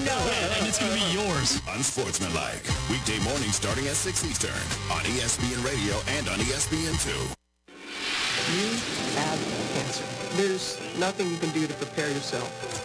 know it, and it's going to be yours. Unsportsmanlike. Weekday mornings starting at 6 Eastern on ESPN Radio and on ESPN2. You have cancer. There's nothing you can do to prepare yourself.